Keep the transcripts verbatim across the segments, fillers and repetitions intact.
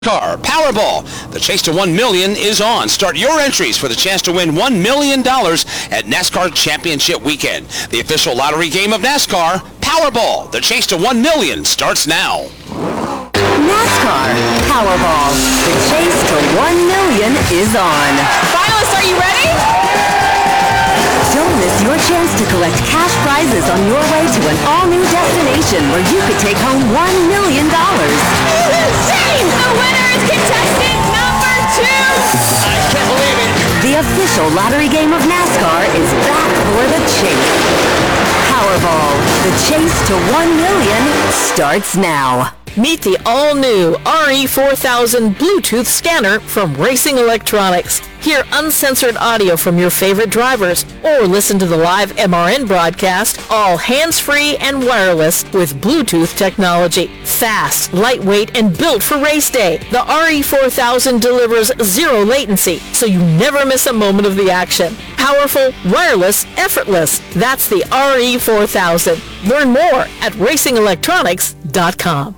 Car Powerball. The chase to one million dollars is on. Start your entries for the chance to win one million dollars at NASCAR Championship Weekend. The official lottery game of NASCAR, Powerball. The chase to one million dollars starts now. NASCAR Powerball. The chase to one million dollars is on. Finalists, are you ready? Don't miss your chance to collect cash prizes on your way to an all-new destination where you could take home one million dollars. Insane! The winner is contestant number two! I can't believe it. The official lottery game of NASCAR is back for the chase. Powerball. The chase to one million dollars starts now. Meet the all-new R E four thousand Bluetooth scanner from Racing Electronics. Hear uncensored audio from your favorite drivers, or listen to the live M R N broadcast, all hands-free and wireless with Bluetooth technology. Fast, lightweight, and built for race day, the R E four thousand delivers zero latency, so you never miss a moment of the action. Powerful, wireless, effortless. That's the R E four thousand. Learn more at racing electronics dot com.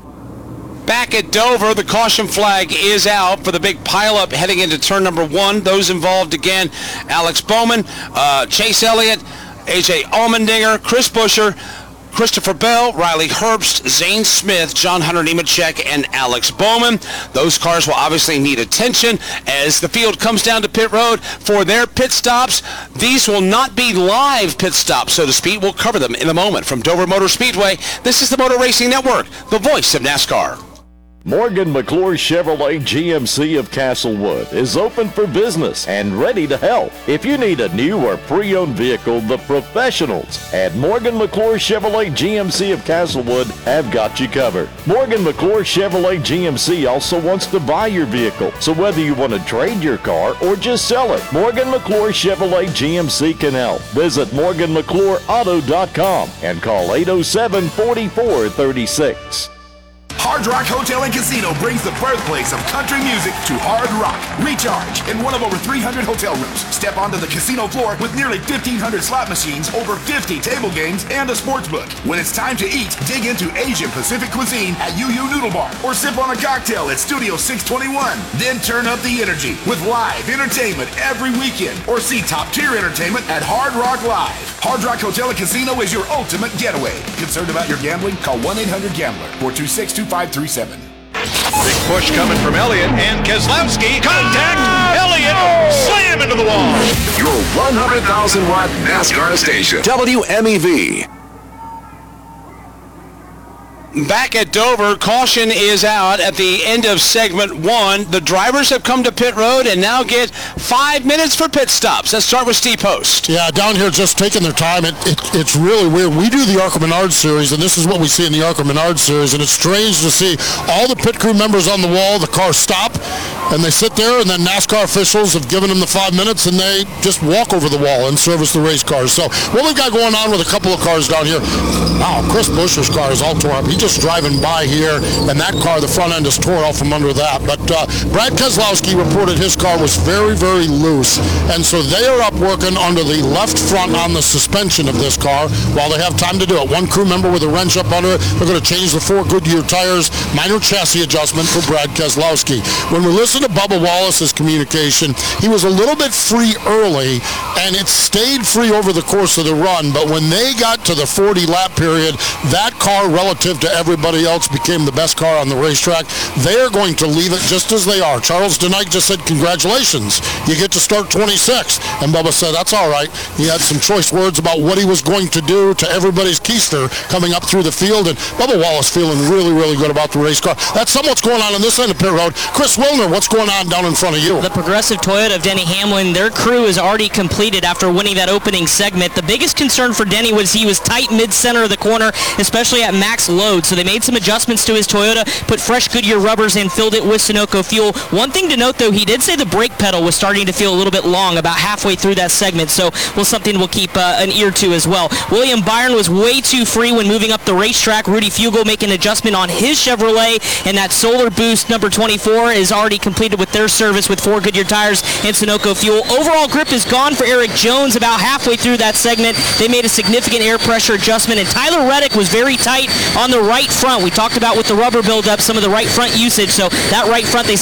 Back at Dover, the caution flag is out for the big pileup heading into turn number one. Those involved again, Alex Bowman, uh, Chase Elliott, A J Allmendinger, Chris Buescher, Christopher Bell, Riley Herbst, Zane Smith, John Hunter Nemechek, and Alex Bowman. Those cars will obviously need attention as the field comes down to pit road for their pit stops. These will not be live pit stops, so to speak. We'll cover them in a moment. From Dover Motor Speedway, this is the Motor Racing Network, the voice of NASCAR. Morgan McClure Chevrolet G M C of Castlewood is open for business and ready to help. If you need a new or pre-owned vehicle, the professionals at Morgan McClure Chevrolet G M C of Castlewood have got you covered. Morgan McClure Chevrolet G M C also wants to buy your vehicle, so whether you want to trade your car or just sell it, Morgan McClure Chevrolet G M C can help. Visit Morgan McClure Auto dot com and call eight oh seven, four four three six. Hard Rock Hotel and Casino brings the birthplace of country music to Hard Rock. Recharge in one of over three hundred hotel rooms. Step onto the casino floor with nearly fifteen hundred slot machines, over fifty table games, and a sports book. When it's time to eat, dig into Asian Pacific cuisine at Yu Yu Noodle Bar, or sip on a cocktail at Studio six twenty-one. Then turn up the energy with live entertainment every weekend, or see top-tier entertainment at Hard Rock Live. Hard Rock Hotel and Casino is your ultimate getaway. Concerned about your gambling? Call one eight hundred gambler, four two six, two five three seven. Big push coming from Elliott and Keselowski. Contact! Elliott! Slam into the wall! Your one hundred thousand watt NASCAR station. W M E V. Back at Dover, caution is out at the end of segment one. The drivers have come to pit road and now get five minutes for pit stops. Let's start with Steve Post. Yeah, down here just taking their time. It, it, it's really weird. We do the ARCA Menard series, and this is what we see in the ARCA Menard series, and it's strange to see all the pit crew members on the wall, the cars stop, and they sit there, and then NASCAR officials have given them the five minutes, and they just walk over the wall and service the race cars. So what we've got going on with a couple of cars down here, wow, Chris Buescher's car is all torn up. He just driving by here, and that car, the front end is torn off from under that. But uh, Brad Keselowski reported his car was very, very loose, and so they are up working under the left front on the suspension of this car while they have time to do it. One crew member with a wrench up under it. They're going to change the four Goodyear tires, minor chassis adjustment for Brad Keselowski. When we listen to Bubba Wallace's communication, he was a little bit free early, and it stayed free over the course of the run, but when they got to the forty lap period, that car relative to everybody else became the best car on the racetrack. They're going to leave it just as they are. Charles DeKnight just said, congratulations, you get to start twenty-sixth. And Bubba said, that's all right. He had some choice words about what he was going to do to everybody's keister coming up through the field, and Bubba Wallace feeling really, really good about the race car. That's some what's going on on this end of pit road. Chris Wilner, what's going on down in front of you? The Progressive Toyota of Denny Hamlin, their crew is already completed after winning that opening segment. The biggest concern for Denny was he was tight mid-center of the corner, especially at max load, so they made some adjustments to his Toyota, put fresh Goodyear rubbers in, filled it with Sunoco fuel. One thing to note, though, he did say the brake pedal was starting to feel a little bit long about halfway through that segment, so we'll something we'll keep uh, an ear to as well. William Byron was way too free when moving up the racetrack. Rudy Fugle making an adjustment on his Chevrolet, and that Solar Boost number twenty-four is already completed. completed with their service with four Goodyear tires and Sunoco fuel. Overall grip is gone for Eric Jones about halfway through that segment. They made a significant air pressure adjustment, and Tyler Reddick was very tight on the right front. We talked about with the rubber buildup some of the right front usage, so that right front they